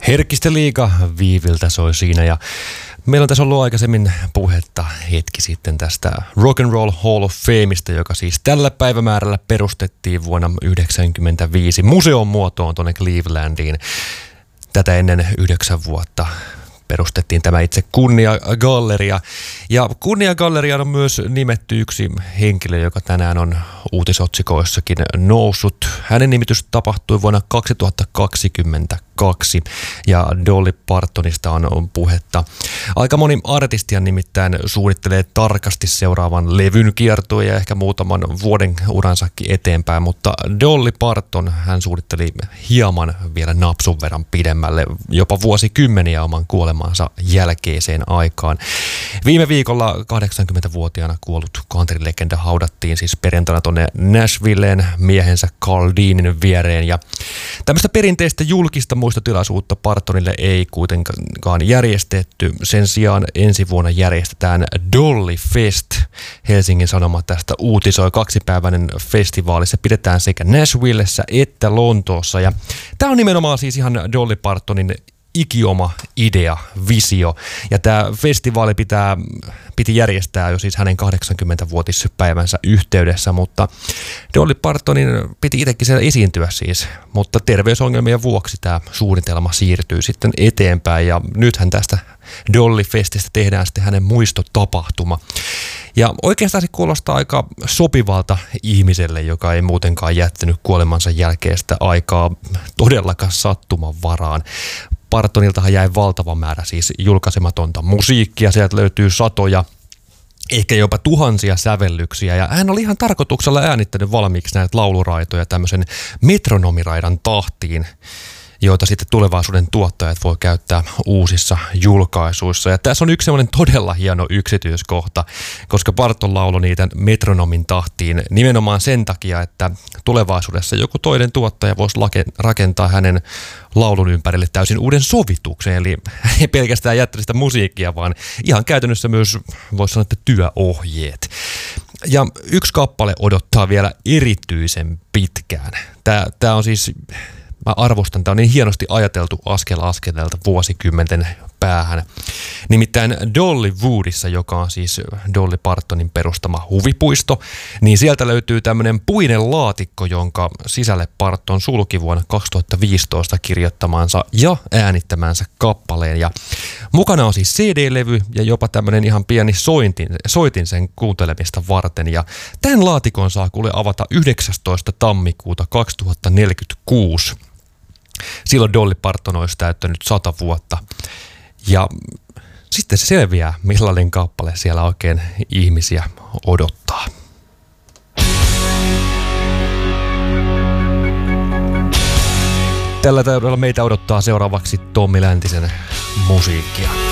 Herkkistä liiga Viiviltä soi siinä ja meillä on tässä ollut aikaisemmin puhetta hetki sitten tästä Rock and Roll Hall of Fameista, joka siis tällä päivämäärällä perustettiin vuonna 1995 museon muotoon tuonne Clevelandiin. Tätä ennen 9 vuotta perustettiin tämä itse kunniagalleria. Ja kunniagalleriaan on myös nimetty yksi henkilö, joka tänään on uutisotsikoissakin noussut. Hänen nimitys tapahtui vuonna 2022 ja Dolly Partonista on puhetta. Aika moni artistia nimittäin suunnittelee tarkasti seuraavan levyn kiertoja ja ehkä muutaman vuoden uransakin eteenpäin, mutta Dolly Parton hän suunnitteli hieman vielä napsun verran pidemmälle, jopa vuosikymmeniä oman kuolemansa jälkeiseen aikaan. Viime viikolla 80-vuotiaana kuollut country-legenda haudattiin siis perjantaina tuonne Nashvilleen miehensä Carl Deanin viereen ja tämmöistä perinteistä julkista muistotilaisuutta Partonille ei kuitenkaan järjestetty. Sen sijaan ensi vuonna järjestetään Dolly Fest. Helsingin Sanomat tästä uutisoi 2-päiväinen festivaali. Se pidetään sekä Nashvillessä että Lontoossa ja tämä on nimenomaan siis ihan Dolly Partonin ikioma idea, visio. Ja tämä festivaali piti järjestää jo siis hänen 80-vuotispäivänsä yhteydessä, mutta Dolly Partonin piti itsekin siellä esiintyä siis. Mutta terveysongelmien vuoksi tämä suunnitelma siirtyy sitten eteenpäin ja nythän tästä Dolly Festistä tehdään sitten hänen muistotapahtuma. Ja oikeastaan se kuulostaa aika sopivalta ihmiselle, joka ei muutenkaan jättänyt kuolemansa jälkeistä aikaa todellakaan sattuman varaan. Partoniltahan jäi valtava määrä siis julkaisematonta musiikkia, sieltä löytyy satoja, ehkä jopa tuhansia sävellyksiä ja hän oli ihan tarkoituksella äänittänyt valmiiksi näitä lauluraitoja tämmöisen metronomiraidan tahtiin, joita sitten tulevaisuuden tuottajat voi käyttää uusissa julkaisuissa. Ja tässä on yksi semmoinen todella hieno yksityiskohta, koska Parton lauloi niitä metronomin tahtiin nimenomaan sen takia, että tulevaisuudessa joku toinen tuottaja voisi rakentaa hänen laulun ympärille täysin uuden sovituksen. Eli hän ei pelkästään jättänyt sitä musiikkia, vaan ihan käytännössä myös voisi sanoa, että työohjeet. Ja yksi kappale odottaa vielä erityisen pitkään. Tämä on siis... Mä arvostan, tämä on niin hienosti ajateltu askel askeleelta vuosikymmenten päähän. Nimittäin Dollywoodissa, joka on siis Dolly Partonin perustama huvipuisto, niin sieltä löytyy tämmöinen puinen laatikko, jonka sisälle Parton sulki vuonna 2015 kirjoittamansa ja äänittämänsä kappaleen. Ja mukana on siis CD-levy ja jopa tämmöinen ihan pieni soitin sen kuuntelemista varten. Ja tämän laatikon saa kuule avata 19. tammikuuta 2046. Silloin Dolly Parton olisi täyttänyt 100 vuotta. Ja sitten se selviää, millainen kappale siellä oikein ihmisiä odottaa. Tällä tavalla meitä odottaa seuraavaksi Tommi Läntisen musiikkia.